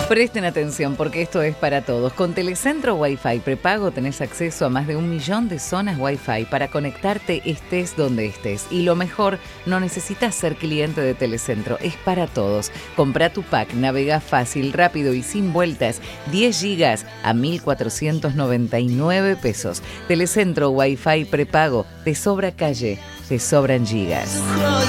Presten atención porque esto es para todos. Con Telecentro Wi-Fi prepago tenés acceso a más de 1 millón de zonas Wi-Fi para conectarte estés donde estés. Y lo mejor, no necesitas ser cliente de Telecentro, es para todos. Comprá tu pack, navega fácil, rápido y sin vueltas. 10 gigas a 1.499 pesos. Telecentro Wi-Fi prepago, te sobra calle, te sobran gigas.